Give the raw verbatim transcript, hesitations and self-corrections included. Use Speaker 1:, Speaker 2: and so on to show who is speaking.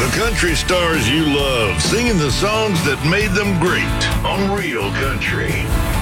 Speaker 1: country stars you love, singing the songs that made them great on Real Country.